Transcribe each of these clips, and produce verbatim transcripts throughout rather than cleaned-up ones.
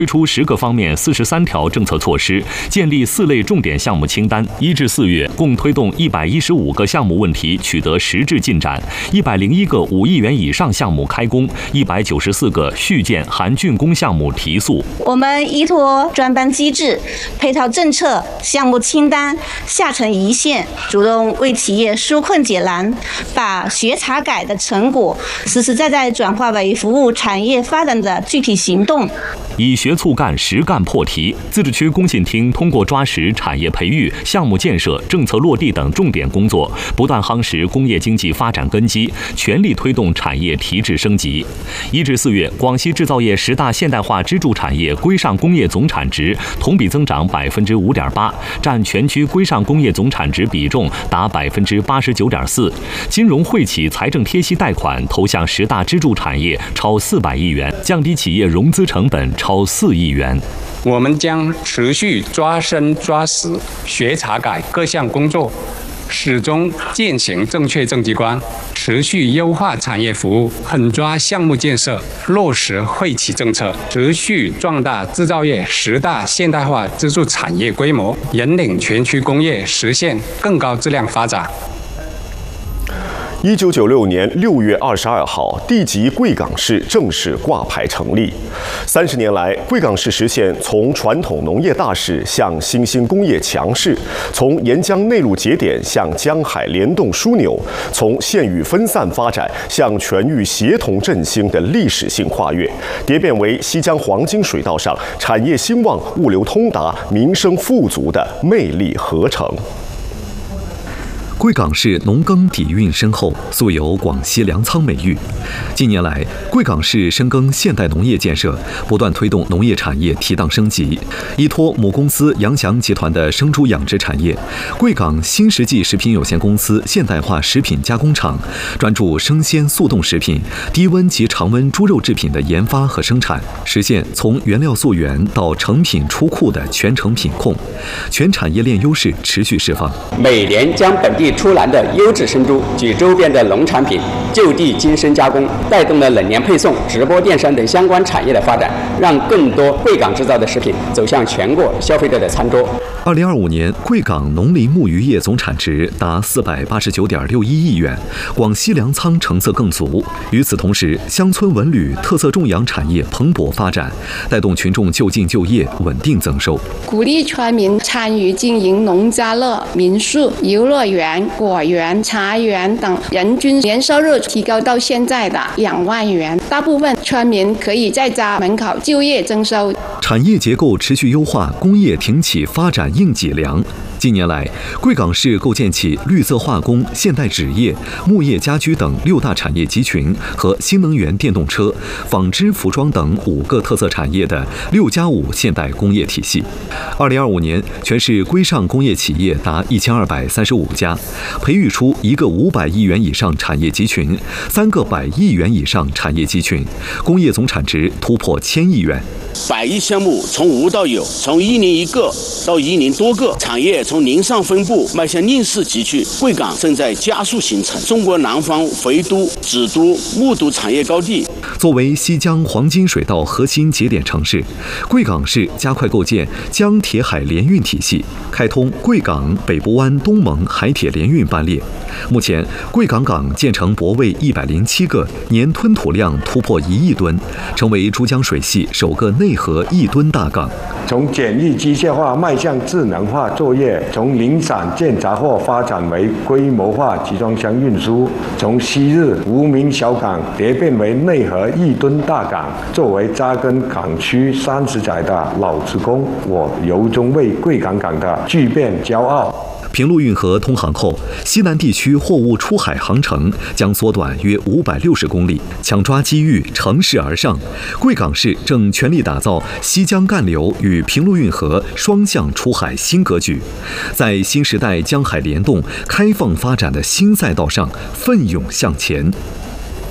推出十个方面四十三条政策措施，建立四类重点项目清单。一至四月，共推动一百一十五个项目问题取得实质进展，一百零一个五亿元以上项目开工，一百九十四个续建含竣工项目提速。 我们依托专班机制、配套政策、项目清单下沉一线，主动为企业纾困解难，把学查改的成果实实在在转化为服务产业发展的具体行动。 以学促干，实干破题。自治区工信厅通过抓实产业培育、项目建设、政策落地等重点工作，不断夯实工业经济发展根基，全力推动产业提质升级。一至四月，广西制造业十大现代化支柱产业规上工业总产值同比增长百分之五点八，占全区规上工业总产值比重达百分之八十九点四。金融惠企财政贴息贷款投向十大支柱产业超四百亿元，降低企业融资成本超四亿元。 我们将持续抓深抓实学查改各项工作，始终践行正确政绩观，持续优化产业服务，狠抓项目建设，落实惠企政策，持续壮大制造业十大现代化支柱产业规模，引领全区工业实现更高质量发展。 一九九六年六月二十二号，地级贵港市正式挂牌成立。三十年来，贵港市实现从传统农业大市向新兴工业强市，从沿江内陆节点向江海联动枢纽，从县域分散发展向全域协同振兴的历史性跨越，蝶变为西江黄金水道上产业兴旺、物流通达、民生富足的魅力合成。 贵港市农耕底蕴深厚，素有广西粮仓美誉。近年来，贵港市深耕现代农业建设，不断推动农业产业提档升级。依托母公司杨翔集团的生猪养殖产业，贵港新世纪食品有限公司现代化食品加工厂，专注生鲜速冻食品、低温及常温猪肉制品的研发和生产，实现从原料溯源到成品出库的全程品控，全产业链优势持续释放。 每年将本地出栏的优质生猪及周边的农产品就地精深加工，带动了冷链配送、直播电商等相关产业的发展，让更多贵港制造的食品走向全国消费者的餐桌。 二零二五年，贵港农林牧渔业总产值达四百八十九点六一亿元，广西粮仓成色更足。与此同时，乡村文旅、特色种养产业蓬勃发展，带动群众就近就业，稳定增收。 鼓励村民参与经营农家乐、民宿、游乐园、果园、茶园等，人均年收入提高到现在的两万元。大部分村民可以在家门口就业增收。 产业结构持续优化，工业挺起发展硬脊梁。近年来，贵港市构建起绿色化工、现代纸业、木业家居等六大产业集群和新能源电动车、纺织服装等五个特色产业的六加五现代工业体系。二零二五年，全市规上工业企业达一千二百三十五家，培育出一个五百亿元以上产业集群，三个百亿元以上产业集群，工业总产值突破千亿元。 百亿项目从无到有，从一年一个到一年多个，产业从零上分布迈向令市集聚，贵港正在加速形成中国南方肥都、纸都、木都产业高地。 作为西江黄金水道核心节点城市，贵港市加快构建江铁海联运体系，开通贵港、北部湾、东盟海铁联运班列。目前，贵港港建成泊位一百零七个，年吞吐量突破一亿吨，成为珠江水系首个内河亿吨大港。 从简易机械化迈向智能化作业，从零散建杂货发展为规模化集装箱运输，从昔日无名小港蝶变为内河亿吨大港。作为扎根港区三十载的老职工，我由衷为贵港港的巨变骄傲。 平陆运河通航后，西南地区货物出海航程将缩短约五百六十公里，抢抓机遇，乘势而上。贵港市正全力打造西江干流与平陆运河双向出海新格局，在新时代江海联动、开放发展的新赛道上奋勇向前。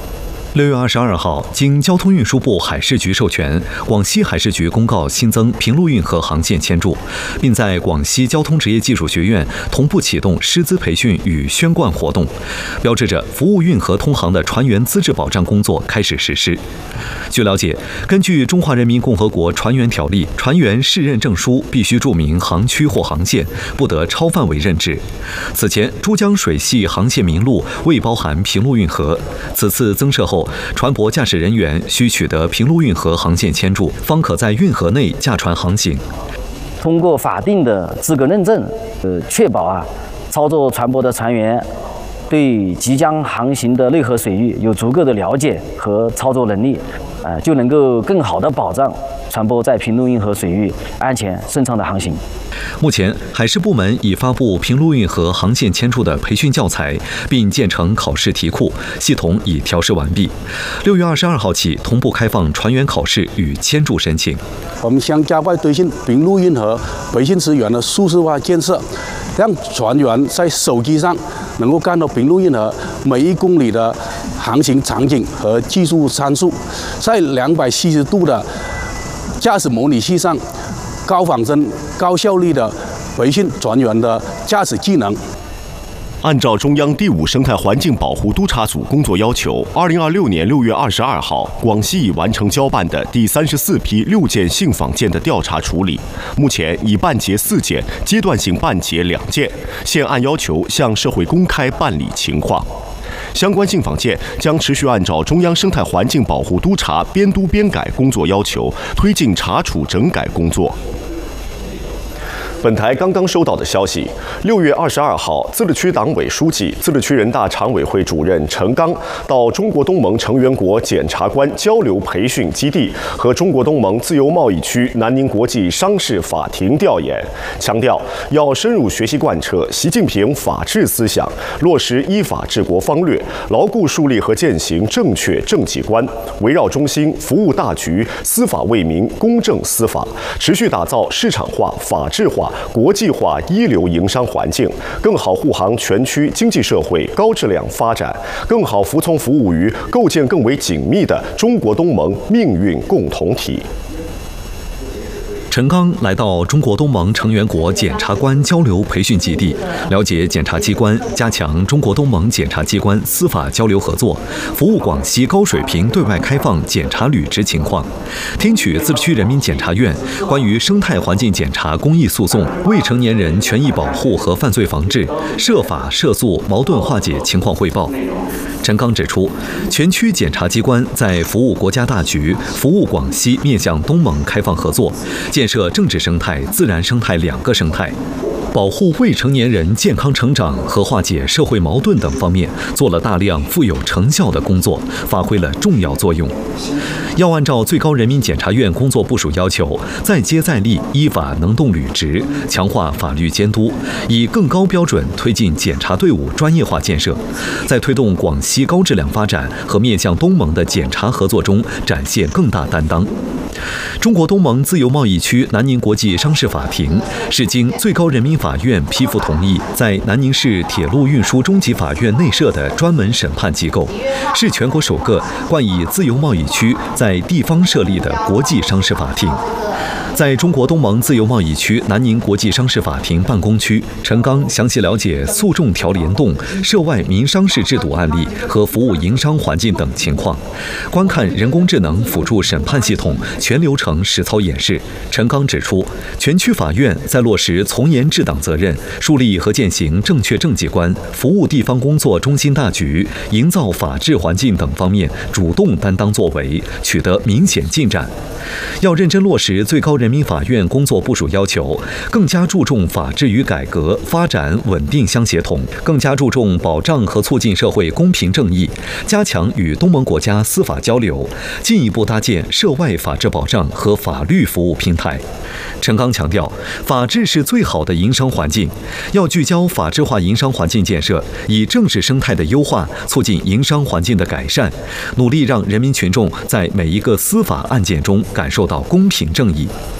六月二十二号，经交通运输部海事局授权，广西海事局公告新增平陆运河航线签注，并在广西交通职业技术学院同步启动师资培训与宣贯活动，标志着服务运河通航的船员资质保障工作开始实施。据了解，根据《中华人民共和国船员条例》，船员试任证书必须注明航区或航线，不得超范围任职。此前，珠江水系航线名录未包含平陆运河，此次增设后，船舶驾驶人员需取得平陆运河航线签注，方可在运河内驾船航行。 通过法定的资格认证，呃，确保啊，操作船舶的船员对即将航行的内河水域有足够的了解和操作能力，呃，就能够更好地保障船舶在平陆运河水域安全顺畅的航行。 目前，海事部门已发布平陆运河航线签注的培训教材，并建成考试题库，系统已调试完毕。六月二十二号起，同步开放船员考试与签注申请。 我们将加快推进平陆运河培训资源的数字化建设，让船员在手机上能够看到平陆运河每一公里的航行场景和技术参数，在两百七十度的驾驶模拟器上高仿真、高效率的培训船员的驾驶技能。 按照中央第五生态环境保护督察组工作要求，二零二六年六月二十二号，广西已完成交办的第三十四批六件信访件的调查处理，目前已办结四件，阶段性办结两件，现按要求向社会公开办理情况。相关信访件将持续按照中央生态环境保护督察编督编改工作要求，推进查处整改工作。本台刚刚收到的消息，六月二十二号，自治区党委书记、自治区人大常委会主任陈刚到中国东盟成员国检察官交流培训基地和中国东盟自由贸易区南宁国际商事法庭调研，强调要深入学习贯彻习近平法治思想，落实依法治国方略，牢固树立和践行正确政绩观，围绕中心、服务大局、司法为民、公正司法，持续打造市场化、法治化、国际化一流营商环境，更好护航全区经济社会高质量发展，更好服从服务于构建更为紧密的中国东盟命运共同体。 陈刚来到中国东盟成员国检察官交流培训基地，了解检察机关加强中国东盟检察机关司法交流合作，服务广西高水平对外开放检察履职情况，听取自治区人民检察院关于生态环境检察公益诉讼、未成年人权益保护和犯罪防治、涉法涉诉矛盾化解情况汇报。陈刚指出，全区检察机关在服务国家大局、服务广西面向东盟开放合作，建设政治生态、自然生态两个生态，保护未成年人健康成长和化解社会矛盾等方面做了大量富有成效的工作，发挥了重要作用。要按照最高人民检察院工作部署要求，再接再厉，依法能动履职，强化法律监督，以更高标准推进检察队伍专业化建设，在推动广西高质量发展和面向东盟的检察合作中展现更大担当。中国东盟自由贸易区南宁国际商事法庭是经最高人民法院批复同意，在南宁市铁路运输中级法院内设的专门审判机构，是全国首个冠以自由贸易区在地方设立的国际商事法庭。在中国东盟自由贸易区南宁国际商事法庭办公区，陈刚详细了解诉讼条联动、涉外民商事制度案例和服务营商环境等情况，观看人工智能辅助审判系统全流程实操演示。陈刚指出，全区法院在落实从严治党责任、树立和践行正确政绩观、服务地方工作中心大局、营造法治环境等方面主动担当作为，取得明显进展。要认真落实最高人民法院工作部署要求，更加注重法治与改革、发展稳定相协同，更加注重保障和促进社会公平正义，加强与东盟国家司法交流，进一步搭建涉外法治保障和法律服务平台。陈刚强调，法治是最好的营商环境，要聚焦法治化营商环境建设，以政治生态的优化促进营商环境的改善，努力让人民群众在每一个司法案件中感受到公平正义。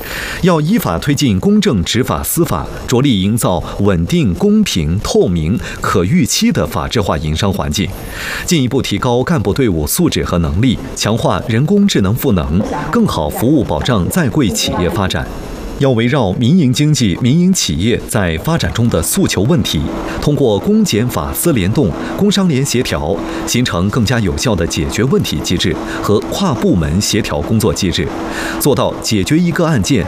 要依法推进公正执法司法，着力营造稳定、公平、透明、可预期的法治化营商环境，进一步提高干部队伍素质和能力，强化人工智能赋能，更好服务保障在贵企业发展。要围绕民营经济、民营企业在发展中的诉求问题，通过公检法司联动、工商联协调，形成更加有效的解决问题机制和跨部门协调工作机制，做到解决一个案件